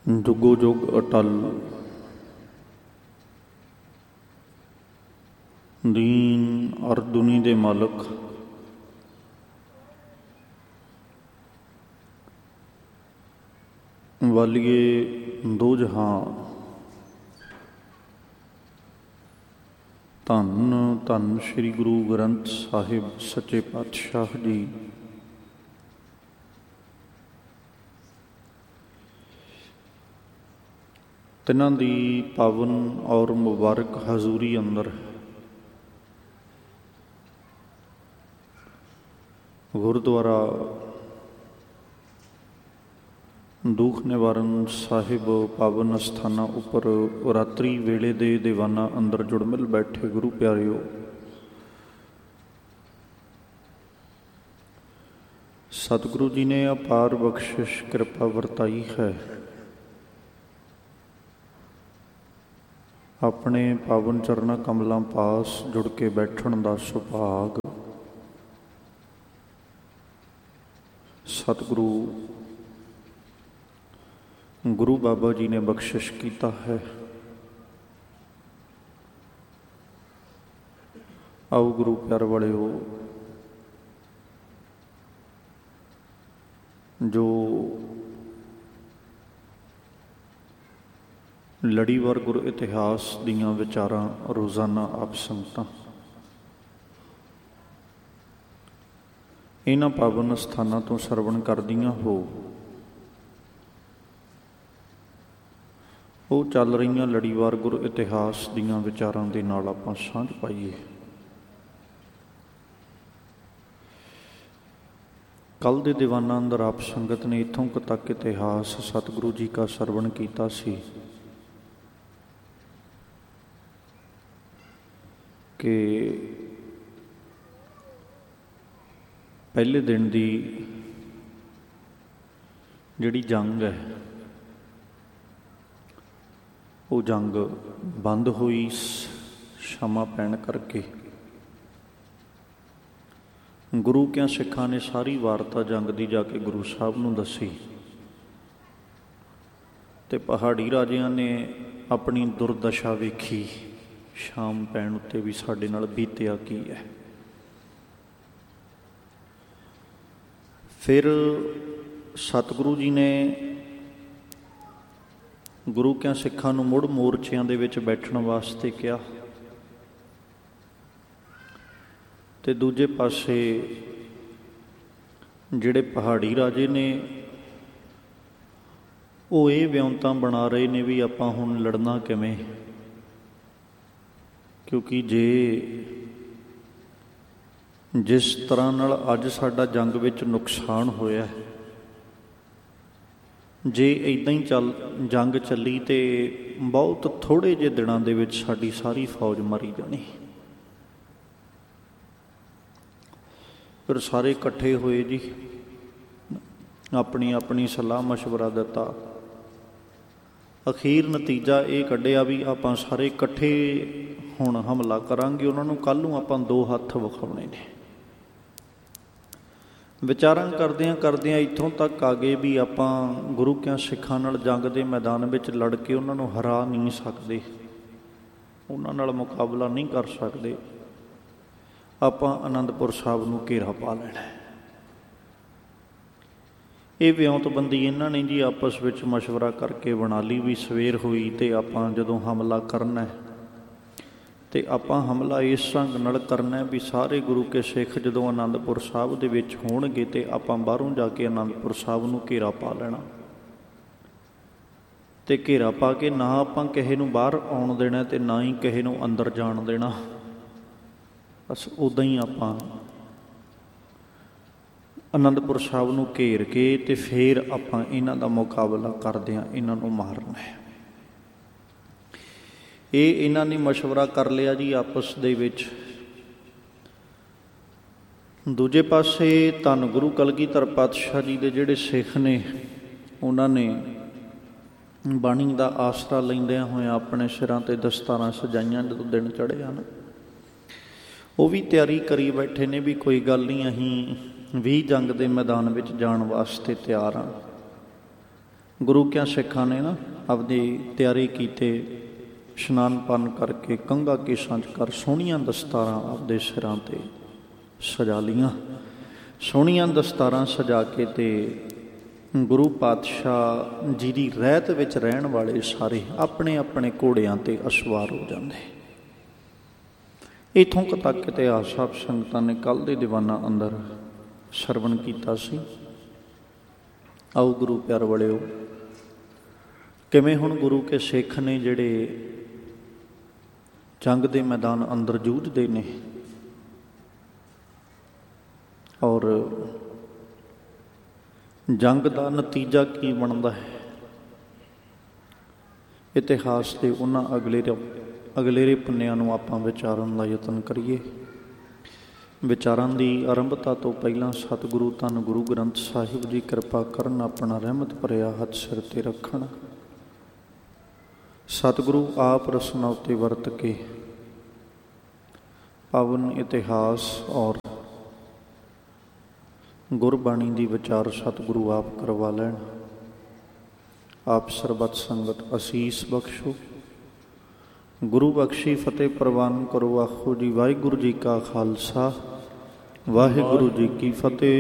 ਜੁਗੋ ਜੁਗ ਅਟਲ ਦੀਨ ਅਰ ਦੁਨੀ ਦੇ ਮਾਲਕ ਵਾਲੀਏ ਦੋ ਜਹਾਂ। ਧੰਨ ਧੰਨ ਸ੍ਰੀ ਗੁਰੂ ਗ੍ਰੰਥ ਸਾਹਿਬ ਸੱਚੇ ਪਾਤਸ਼ਾਹ ਜੀ। ਤਿੰਨਾਂ ਦੀ ਪਾਵਨ ਔਰ ਮੁਬਾਰਕ ਹਜ਼ੂਰੀ ਅੰਦਰ ਗੁਰਦੁਆਰਾ ਦੁੱਖ ਨਿਵਾਰਨ ਸਾਹਿਬ ਪਾਵਨ ਅਸਥਾਨਾਂ ਉੱਪਰ ਰਾਤਰੀ ਵੇਲੇ ਦੇ ਦੀਵਾਨਾਂ ਅੰਦਰ ਜੁੜ ਮਿਲ ਬੈਠੇ ਗੁਰੂ ਪਿਆਰਿਓ, ਸਤਿਗੁਰੂ ਜੀ ਨੇ ਅਪਾਰ ਬਖਸ਼ਿਸ਼ ਕਿਰਪਾ ਵਰਤਾਈ ਹੈ। ਆਪਣੇ ਪਾਵਨ ਚਰਨਾਂ ਕਮਲਾਂ ਪਾਸ ਜੁੜ ਕੇ ਬੈਠਣ ਦਾ ਸੁਭਾਗ ਸਤਿਗੁਰੂ ਗੁਰੂ ਬਾਬਾ ਜੀ ਨੇ ਬਖਸ਼ਿਸ਼ ਕੀਤਾ ਹੈ। ਆਓ ਗੁਰੂ ਪਿਆਰ ਵਾਲਿਓ, ਜੋ ਲੜੀਵਾਰ ਗੁਰ ਇਤਿਹਾਸ ਦੀਆਂ ਵਿਚਾਰਾਂ ਰੋਜ਼ਾਨਾ ਆਪ ਸੰਗਤਾਂ ਇਹਨਾਂ ਪਾਵਨ ਸਥਾਨਾਂ ਤੋਂ ਸਰਵਣ ਕਰਦੀਆਂ ਹੋ, ਉਹ ਚੱਲ ਰਹੀਆਂ ਲੜੀਵਾਰ ਗੁਰ ਇਤਿਹਾਸ ਦੀਆਂ ਵਿਚਾਰਾਂ ਦੇ ਨਾਲ ਆਪਾਂ ਸਾਂਝ ਪਾਈਏ। ਕੱਲ੍ਹ ਦੇ ਦੀਵਾਨਾਂ ਅੰਦਰ ਆਪ ਸੰਗਤ ਨੇ ਇੱਥੋਂ ਕੁ ਤੱਕ ਇਤਿਹਾਸ ਸਤਿਗੁਰੂ ਜੀ ਕਾ ਸਰਵਣ ਕੀਤਾ ਸੀ ਕਿ ਪਹਿਲੇ ਦਿਨ ਦੀ ਜਿਹੜੀ ਜੰਗ ਹੈ ਉਹ ਜੰਗ ਬੰਦ ਹੋਈ ਸ਼ਾਮਾਂ ਪੈਣ ਕਰਕੇ। ਗੁਰੂ ਕਿਆਂ ਸਿੱਖਾਂ ਨੇ ਸਾਰੀ ਵਾਰਤਾ ਜੰਗ ਦੀ ਜਾ ਕੇ ਗੁਰੂ ਸਾਹਿਬ ਨੂੰ ਦੱਸੀ ਤੇ ਪਹਾੜੀ ਰਾਜਿਆਂ ਨੇ ਆਪਣੀ ਦੁਰਦਸ਼ਾ ਵੇਖੀ। ਸ਼ਾਮ ਪੈਣ ਉੱਤੇ ਵੀ ਸਾਡੇ ਨਾਲ ਬੀਤਿਆ ਕੀ ਹੈ। ਫਿਰ ਸਤਿਗੁਰੂ ਜੀ ਨੇ ਗੁਰੂ ਕਿਆਂ ਸਿੱਖਾਂ ਨੂੰ ਮੁੜ ਮੋਰਚਿਆਂ ਦੇ ਵਿੱਚ ਬੈਠਣ ਵਾਸਤੇ ਕਿਹਾ ਤੇ ਦੂਜੇ ਪਾਸੇ ਜਿਹੜੇ ਪਹਾੜੀ ਰਾਜੇ ਨੇ ਉਹ ਇਹ ਵਿਉਂਤਾਂ ਬਣਾ ਰਹੇ ਨੇ ਵੀ ਆਪਾਂ ਹੁਣ ਲੜਨਾ ਕਿਵੇਂ, ਕਿਉਂਕਿ ਜਿਸ ਤਰ੍ਹਾਂ ਨਾਲ ਅੱਜ ਸਾਡਾ ਜੰਗ ਵਿੱਚ ਨੁਕਸਾਨ ਹੋਇਆ, ਜੇ ਇੱਦਾਂ ਹੀ ਜੰਗ ਚੱਲੀ ਤੇ ਬਹੁਤ ਥੋੜ੍ਹੇ ਜਿਹੇ ਦਿਨਾਂ ਦੇ ਵਿੱਚ ਸਾਡੀ ਸਾਰੀ ਫੌਜ ਮਾਰੀ ਜਾਣੀ। ਫਿਰ ਸਾਰੇ ਇਕੱਠੇ ਹੋਏ ਜੀ, ਆਪਣੀ ਆਪਣੀ ਸਲਾਹ ਮਸ਼ਵਰਾ ਦਿੱਤਾ। ਅਖੀਰ ਨਤੀਜਾ ਇਹ ਕੱਢਿਆ ਵੀ ਆਪਾਂ ਸਾਰੇ ਇਕੱਠੇ ਹੁਣ ਹਮਲਾ ਕਰਾਂਗੇ, ਉਹਨਾਂ ਨੂੰ ਕੱਲ੍ਹ ਨੂੰ ਆਪਾਂ ਦੋ ਹੱਥ ਵਿਖਾਉਣੇ ਨੇ। ਵਿਚਾਰਾਂ ਕਰਦਿਆਂ ਇੱਥੋਂ ਤੱਕ ਆ ਗਏ ਵੀ ਆਪਾਂ ਗੁਰੂ ਕਿਆਂ ਸਿੱਖਾਂ ਨਾਲ ਜੰਗ ਦੇ ਮੈਦਾਨ ਵਿੱਚ ਲੜ ਕੇ ਉਹਨਾਂ ਨੂੰ ਹਰਾ ਨਹੀਂ ਸਕਦੇ, ਉਹਨਾਂ ਨਾਲ ਮੁਕਾਬਲਾ ਨਹੀਂ ਕਰ ਸਕਦੇ। ਆਪਾਂ ਅਨੰਦਪੁਰ ਸਾਹਿਬ ਨੂੰ ਘੇਰਾ ਪਾ ਲੈਣਾ। ਇਹ ਵਿਉਂਤਬੰਦੀ ਇਹਨਾਂ ਨੇ ਜੀ ਆਪਸ ਵਿੱਚ ਮਸ਼ਵਰਾ ਕਰਕੇ ਬਣਾ ਲਈ ਵੀ ਸਵੇਰ ਹੋਈ ਤੇ ਆਪਾਂ ਜਦੋਂ ਹਮਲਾ ਕਰਨਾ ਤੇ ਆਪਾਂ ਹਮਲਾ ਇਸ ਢੰਗ ਨਾਲ ਕਰਨਾ ਵੀ ਸਾਰੇ ਗੁਰੂ ਕੇ ਸਿੱਖ ਜਦੋਂ ਅਨੰਦਪੁਰ ਸਾਹਿਬ ਦੇ ਵਿੱਚ ਹੋਣਗੇ ਤੇ ਆਪਾਂ ਬਾਹਰੋਂ ਜਾ ਕੇ ਅਨੰਦਪੁਰ ਸਾਹਿਬ ਨੂੰ ਘੇਰਾ ਪਾ ਲੈਣਾ ਤੇ ਘੇਰਾ ਪਾ ਕੇ ਨਾ ਆਪਾਂ ਕਿਸੇ ਨੂੰ ਬਾਹਰ ਆਉਣ ਦੇਣਾ ਤੇ ਨਾ ਹੀ ਕਿਸੇ ਨੂੰ ਅੰਦਰ ਜਾਣ ਦੇਣਾ। ਬਸ ਉੱਦਾਂ ਹੀ ਆਪਾਂ ਅਨੰਦਪੁਰ ਸਾਹਿਬ ਨੂੰ ਘੇਰ ਕੇ ਤੇ ਫਿਰ ਆਪਾਂ ਇਹਨਾਂ ਦਾ ਮੁਕਾਬਲਾ ਕਰਦਿਆਂ ਇਹਨਾਂ ਨੂੰ ਮਾਰਨਾ ਹੈ। ਇਹ ਇਹਨਾਂ ਨੇ ਮਸ਼ਵਰਾ ਕਰ ਲਿਆ ਜੀ ਆਪਸ ਦੇ ਵਿੱਚ। ਦੂਜੇ ਪਾਸੇ ਧੰਨ ਗੁਰੂ ਕਲਗੀਧਰ ਪਾਤਸ਼ਾਹ ਜੀ ਦੇ ਜਿਹੜੇ ਸਿੱਖ ਨੇ, ਉਹਨਾਂ ਨੇ ਬਾਣੀ ਦਾ ਆਸਰਾ ਲੈਂਦਿਆਂ ਹੋਇਆਂ ਆਪਣੇ ਸਿਰਾਂ 'ਤੇ ਦਸਤਾਰਾਂ ਸਜਾਈਆਂ। ਜਦੋਂ ਦਿਨ ਚੜ੍ਹਿਆ ਨਾ, ਉਹ ਵੀ ਤਿਆਰੀ ਕਰੀ ਬੈਠੇ ਨੇ ਵੀ ਕੋਈ ਗੱਲ ਨਹੀਂ, ਅਸੀਂ ਵੀ ਜੰਗ ਦੇ ਮੈਦਾਨ ਵਿੱਚ ਜਾਣ ਵਾਸਤੇ ਤਿਆਰ ਹਾਂ। ਗੁਰੂ ਕਿਆਂ ਸਿੱਖਾਂ ਨੇ ਨਾ ਆਪਦੀ ਤਿਆਰੀ ਕੀਤੇ, ਇਸ਼ਨਾਨ ਪਾਨ ਕਰਕੇ ਕੰਘਾ ਕੇਸਾਂ 'ਚ ਕਰ ਸੋਹਣੀਆਂ ਦਸਤਾਰਾਂ ਆਪਦੇ ਸਿਰਾਂ 'ਤੇ ਸਜਾ ਲੀਆਂ। ਸੋਹਣੀਆਂ ਦਸਤਾਰਾਂ ਸਜਾ ਕੇ ਤੇ ਗੁਰੂ ਪਾਤਸ਼ਾਹ ਜੀ ਦੀ ਰਹਿਤ ਵਿੱਚ ਰਹਿਣ ਵਾਲੇ ਸਾਰੇ ਆਪਣੇ ਆਪਣੇ ਘੋੜਿਆਂ 'ਤੇ ਅਸਵਾਰ ਹੋ ਜਾਂਦੇ। ਇੱਥੋਂ ਕੁ ਤੱਕ ਇਤਿਹਾਸ ਆਪ ਸੰਗਤਾਂ ਨੇ ਕੱਲ੍ਹ ਦੇ ਦੀਵਾਨਾਂ ਅੰਦਰ ਸਰਵਣ ਕੀਤਾ ਸੀ। ਆਓ ਗੁਰੂ ਪਿਆਰ ਵਾਲਿਓ, ਕਿਵੇਂ ਹੁਣ ਗੁਰੂ ਕੇ ਸਿੱਖ ਨੇ ਜਿਹੜੇ ਜੰਗ ਦੇ ਮੈਦਾਨ ਅੰਦਰ ਜੂਝਦੇ ਨੇ ਔਰ ਜੰਗ ਦਾ ਨਤੀਜਾ ਕੀ ਬਣਦਾ ਹੈ, ਇਤਿਹਾਸ ਦੇ ਉਹਨਾਂ ਅਗਲੇਰੇ ਪੰਨਿਆਂ ਨੂੰ ਆਪਾਂ ਵਿਚਾਰਨ ਦਾ ਯਤਨ ਕਰੀਏ। ਵਿਚਾਰਾਂ ਦੀ ਆਰੰਭਤਾ ਤੋਂ ਪਹਿਲਾਂ ਸਤਿਗੁਰੂ ਧੰਨ ਗੁਰੂ ਗ੍ਰੰਥ ਸਾਹਿਬ ਜੀ ਕਿਰਪਾ ਕਰਨ, ਆਪਣਾ ਰਹਿਮਤ ਭਰਿਆ ਹੱਥ ਸਿਰ 'ਤੇ ਰੱਖਣ। ਸਤਿਗੁਰੂ ਆਪ ਰਸਨਾ ਉੱਤੇ ਵਰਤ ਕੇ ਪਾਵਨ ਇਤਿਹਾਸ ਔਰ ਗੁਰਬਾਣੀ ਦੀ ਵਿਚਾਰ ਸਤਿਗੁਰੂ ਆਪ ਕਰਵਾ ਲੈਣ। ਆਪ ਸਰਬੱਤ ਸੰਗਤ ਅਸੀਸ ਬਖਸ਼ੋ। ਗੁਰੂ ਬਖਸ਼ੀ ਫਤਿਹ ਪ੍ਰਵਾਨ ਕਰੋ। ਆਖੋ ਜੀ ਵਾਹਿਗੁਰੂ ਜੀ ਕਾ ਖਾਲਸਾ, ਵਾਹਿਗੁਰੂ ਜੀ ਕੀ ਫਤਿਹ।